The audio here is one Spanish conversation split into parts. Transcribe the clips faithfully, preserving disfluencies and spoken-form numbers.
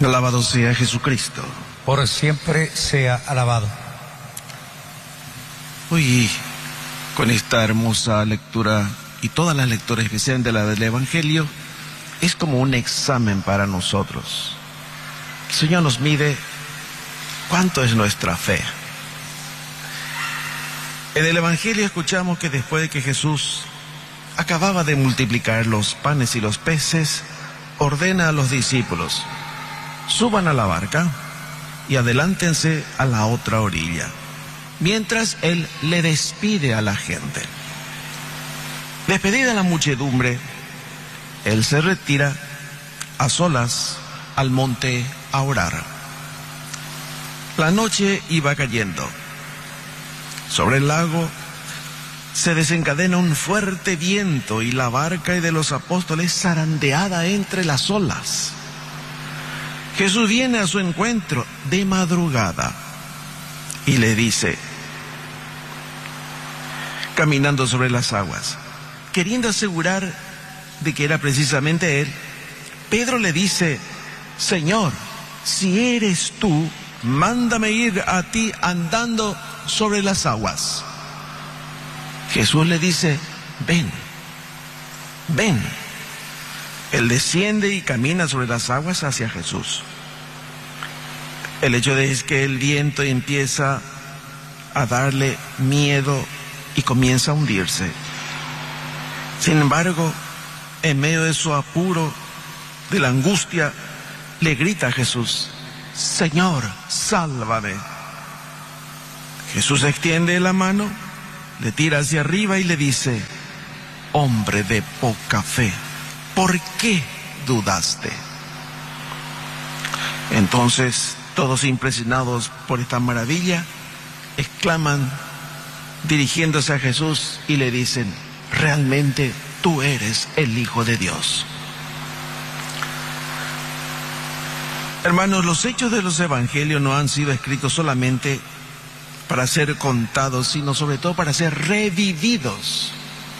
Alabado sea Jesucristo. Por siempre sea alabado. Hoy, con esta hermosa lectura y todas las lecturas que sean de la del Evangelio, es como un examen para nosotros. El Señor nos mide cuánto es nuestra fe. En el Evangelio escuchamos que después de que Jesús acababa de multiplicar los panes y los peces, ordena a los discípulos: suban a la barca y adelántense a la otra orilla, mientras Él le despide a la gente. Despedida la muchedumbre, Él se retira a solas al monte a orar. La noche iba cayendo. Sobre el lago se desencadena un fuerte viento y la barca de los apóstoles zarandeada entre las olas. Jesús viene a su encuentro de madrugada y le dice, caminando sobre las aguas, queriendo asegurar de que era precisamente Él, Pedro le dice: Señor, si eres tú, mándame ir a ti andando sobre las aguas. Jesús le dice: ven, ven. Él desciende y camina sobre las aguas hacia Jesús. El hecho de es que el viento empieza a darle miedo y comienza a hundirse. Sin embargo, en medio de su apuro, de la angustia, le grita a Jesús: Señor, sálvame. Jesús extiende la mano, le tira hacia arriba y le dice: hombre de poca fe, ¿por qué dudaste? Entonces, todos impresionados por esta maravilla, exclaman, dirigiéndose a Jesús, y le dicen: realmente tú eres el Hijo de Dios. Hermanos, los hechos de los evangelios no han sido escritos solamente para ser contados, sino sobre todo para ser revividos.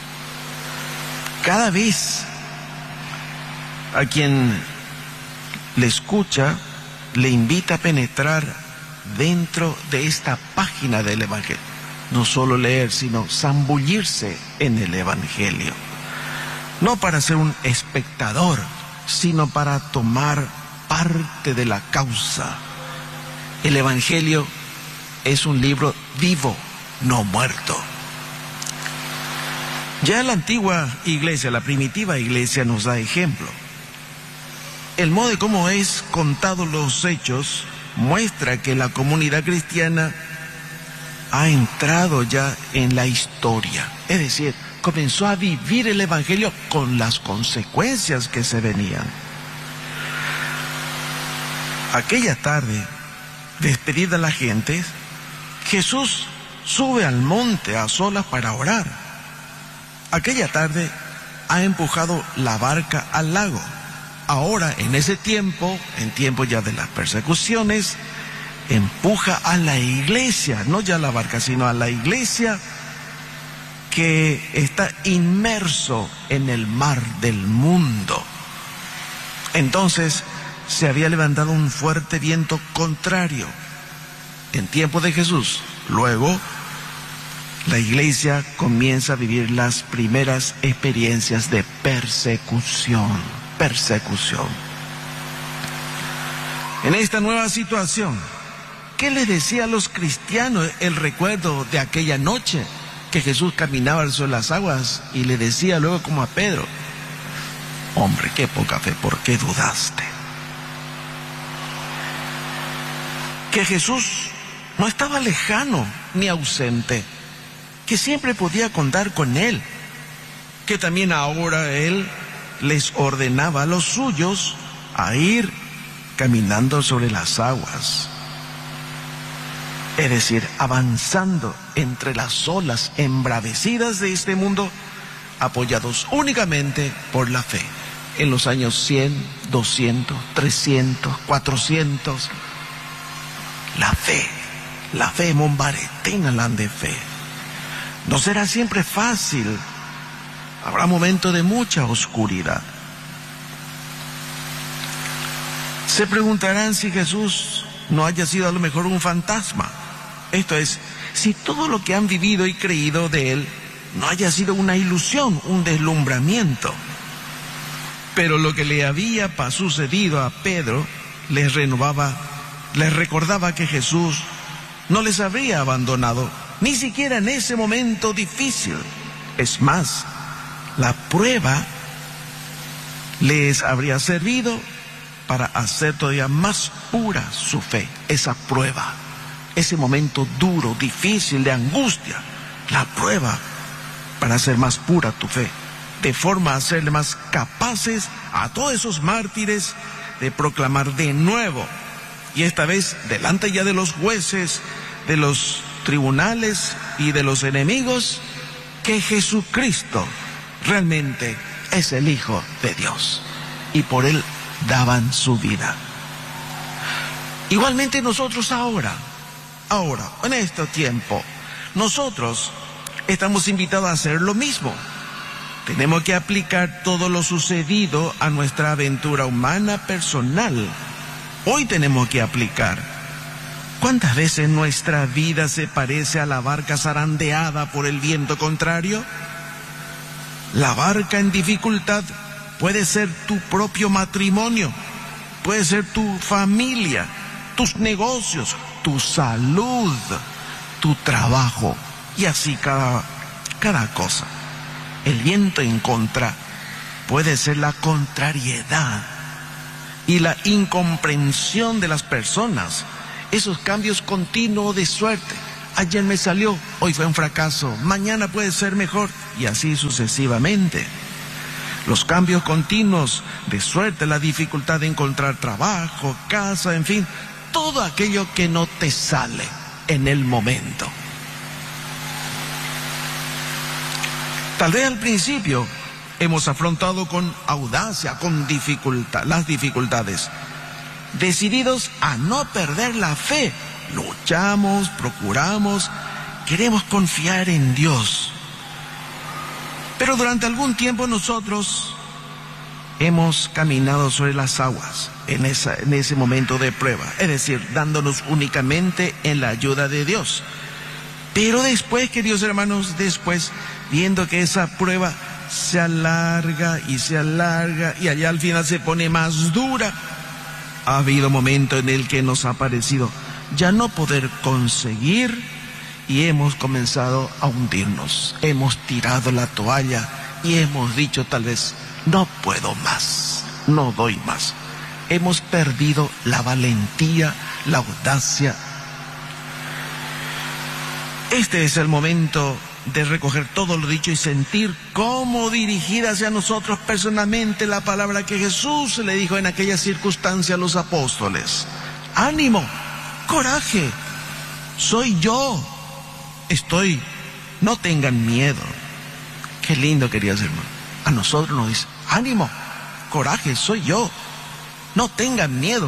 Cada vez a quien le escucha, le invita a penetrar dentro de esta página del Evangelio. No solo leer, sino zambullirse en el Evangelio. No para ser un espectador, sino para tomar parte de la causa. El Evangelio es un libro vivo, no muerto. Ya la antigua iglesia, la primitiva iglesia, nos da ejemplo. El modo de cómo es contado los hechos muestra que la comunidad cristiana ha entrado ya en la historia. Es decir, comenzó a vivir el Evangelio con las consecuencias que se venían. Aquella tarde, despedida la gente, Jesús sube al monte a solas para orar. Aquella tarde ha empujado la barca al lago. Ahora, en ese tiempo, en tiempo ya de las persecuciones, empuja a la iglesia, no ya a la barca, sino a la iglesia que está inmerso en el mar del mundo. Entonces, se había levantado un fuerte viento contrario en tiempo de Jesús. Luego, la iglesia comienza a vivir las primeras experiencias de persecución. Persecución. En esta nueva situación, ¿qué les decía a los cristianos el recuerdo de aquella noche que Jesús caminaba sobre las aguas y le decía luego como a Pedro: hombre, qué poca fe, ¿por qué dudaste? Que Jesús no estaba lejano ni ausente, que siempre podía contar con Él, que también ahora Él les ordenaba a los suyos a ir caminando sobre las aguas. Es decir, avanzando entre las olas embravecidas de este mundo, apoyados únicamente por la fe. En los años cien, doscientos, trescientos, cuatrocientos, la fe, la fe Mombare, tengan de fe. No será siempre fácil. Habrá momentos de mucha oscuridad. Se preguntarán si Jesús no haya sido a lo mejor un fantasma. Esto es, si todo lo que han vivido y creído de Él no haya sido una ilusión, un deslumbramiento. Pero lo que le había sucedido a Pedro les renovaba, les recordaba que Jesús no les habría abandonado, ni siquiera en ese momento difícil. Es más, la prueba les habría servido para hacer todavía más pura su fe. Esa prueba, ese momento duro, difícil, de angustia, la prueba para hacer más pura tu fe, de forma a hacerle más capaces a todos esos mártires de proclamar de nuevo, y esta vez delante ya de los jueces, de los tribunales y de los enemigos, que Jesucristo realmente es el Hijo de Dios, y por Él daban su vida. Igualmente nosotros ahora, ahora, en este tiempo, nosotros estamos invitados a hacer lo mismo. Tenemos que aplicar todo lo sucedido a nuestra aventura humana personal. Hoy tenemos que aplicar. ¿Cuántas veces nuestra vida se parece a la barca zarandeada por el viento contrario? La barca en dificultad puede ser tu propio matrimonio, puede ser tu familia, tus negocios, tu salud, tu trabajo, y así cada, cada cosa. El viento en contra puede ser la contrariedad y la incomprensión de las personas, esos cambios continuos de suerte. Ayer me salió, hoy fue un fracaso, mañana puede ser mejor, y así sucesivamente. Los cambios continuos de suerte, la dificultad de encontrar trabajo, casa, en fin, todo aquello que no te sale en el momento. Tal vez al principio hemos afrontado con audacia, con dificultad, las dificultades, decididos a no perder la fe. Luchamos, procuramos, queremos confiar en Dios. Pero durante algún tiempo nosotros hemos caminado sobre las aguas en, esa, en ese momento de prueba, es decir, dándonos únicamente en la ayuda de Dios. Pero después, queridos hermanos, después, viendo que esa prueba se alarga y se alarga y allá al final se pone más dura, ha habido momentos en el que nos ha parecido ya no poder conseguir y hemos comenzado a hundirnos. Hemos tirado la toalla y hemos dicho tal vez, no puedo más, no doy más. Hemos perdido la valentía, la audacia. Este es el momento de recoger todo lo dicho y sentir cómo dirigida hacia nosotros personalmente la palabra que Jesús le dijo en aquella circunstancia a los apóstoles. Ánimo, coraje, soy yo, estoy, no tengan miedo. Qué lindo, queridos hermanos. A nosotros nos dice, ánimo, coraje, soy yo, no tengan miedo.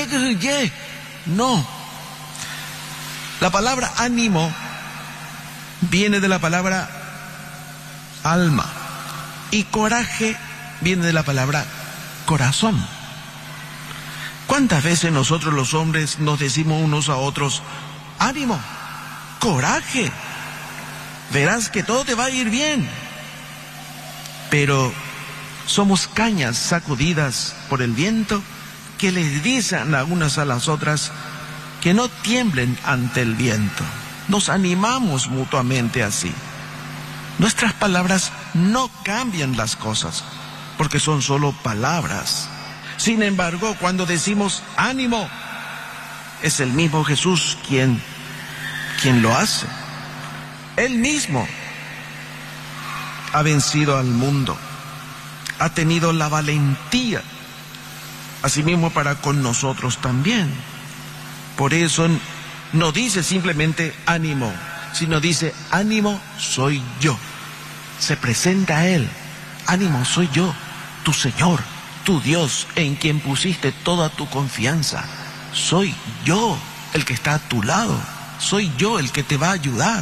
No. La palabra ánimo viene de la palabra alma y coraje viene de la palabra corazón. ¿Cuántas veces nosotros los hombres nos decimos unos a otros, ánimo, coraje, verás que todo te va a ir bien? Pero somos cañas sacudidas por el viento que les dicen a unas a las otras que no tiemblen ante el viento. Nos animamos mutuamente así. Nuestras palabras no cambian las cosas, porque son solo palabras. Sin embargo, cuando decimos ánimo, es el mismo Jesús quien, quien lo hace. Él mismo ha vencido al mundo, ha tenido la valentía, asimismo para con nosotros también. Por eso no dice simplemente ánimo, sino dice ánimo soy yo. Se presenta a Él, ánimo soy yo, tu Señor, tu Dios, en quien pusiste toda tu confianza. Soy yo el que está a tu lado, soy yo el que te va a ayudar.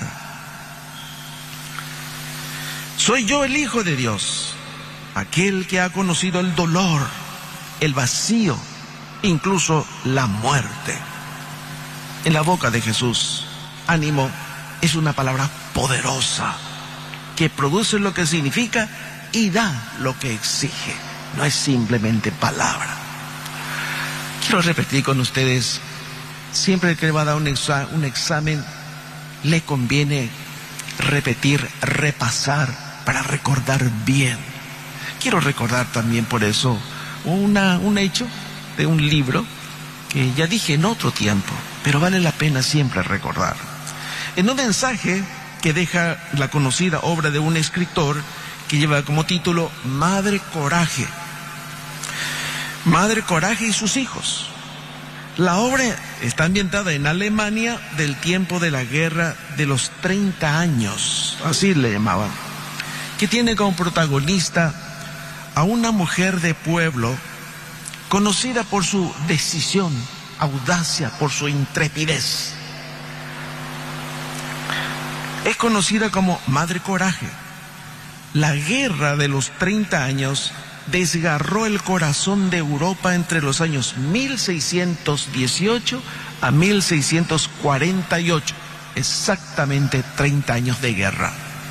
Soy yo el Hijo de Dios, aquel que ha conocido el dolor, el vacío incluso la muerte. En la boca de Jesús, ánimo es una palabra poderosa que produce lo que significa y da lo que exige. No es simplemente palabra. Quiero repetir con ustedes, siempre que le va a dar un, exa- un examen, le conviene repetir, repasar para recordar bien. Quiero recordar también por eso una, un hecho de un libro que ya dije en otro tiempo, pero vale la pena siempre recordar. En un mensaje que deja la conocida obra de un escritor que lleva como título Madre Coraje. Madre Coraje y sus hijos. La obra está ambientada en Alemania del tiempo de la guerra de los treinta años, así le llamaban, que tiene como protagonista a una mujer de pueblo conocida por su decisión, audacia, por su intrepidez. Es conocida como Madre Coraje. La guerra de los treinta años desgarró el corazón de Europa entre los años mil seiscientos dieciocho a mil seiscientos cuarenta y ocho, exactamente treinta años de guerra,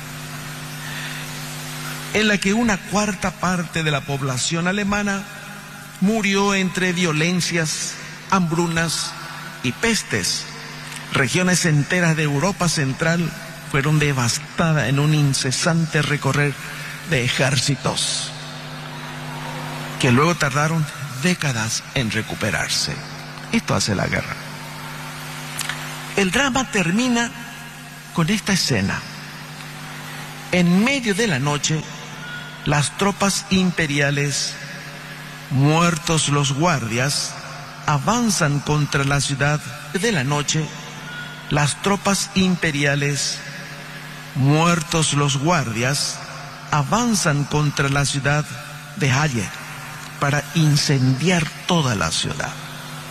en la que una cuarta parte de la población alemana murió entre violencias, hambrunas y pestes. Regiones enteras de Europa Central fueron devastadas en un incesante recorrer de ejércitos que luego tardaron décadas en recuperarse. Esto hace la guerra. El drama termina con esta escena. En medio de la noche, las tropas imperiales, muertos los guardias, avanzan contra la ciudad. De la noche, las tropas imperiales, muertos los guardias, avanzan contra la ciudad de Halle para incendiar toda la ciudad.